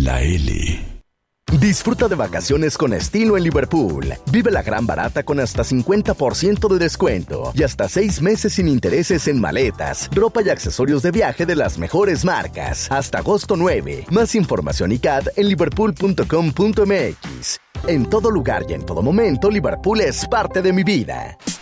la L. Disfruta de vacaciones con estilo en Liverpool. Vive la gran barata con hasta 50% de descuento y hasta 6 meses sin intereses en maletas, ropa y accesorios de viaje de las mejores marcas. Hasta agosto 9. Más información y CAT en liverpool.com.mx. En todo lugar y en todo momento, Liverpool es parte de mi vida.